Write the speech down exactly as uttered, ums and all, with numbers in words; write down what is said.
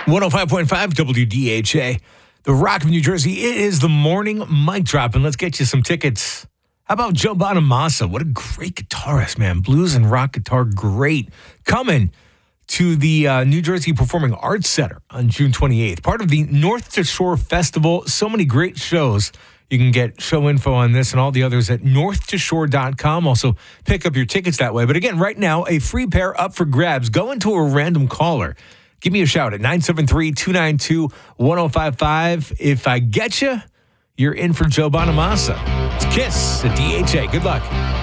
one oh five point five W D H A, the Rock of New Jersey. It is the morning mic drop, and let's get you some tickets. How about Joe Bonamassa? What a great guitarist, man. Blues and rock guitar, great. Coming to the uh, New Jersey Performing Arts Center on June twenty-eighth. Part of the North to Shore Festival. So many great shows. You can get show info on this and all the others at north to shore dot com. Also, pick up your tickets that way. But again, right now, a free pair up for grabs. Go into a random caller. Give me a shout at nine seven three, two nine two, one oh five five. If I get you, you're in for Joe Bonamassa. It's Kiss at D H A. Good luck.